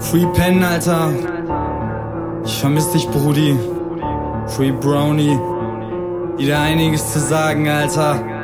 Free Pen, Alter. Ich vermiss dich, Brudi. Free Brownie. Wieder einiges zu sagen, Alter.